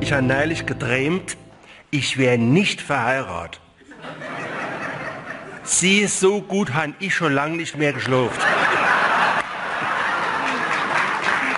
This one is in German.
Ich habe neulich geträumt, ich wäre nicht verheiratet. Sie ist so gut, habe ich schon lange nicht mehr geschlafen.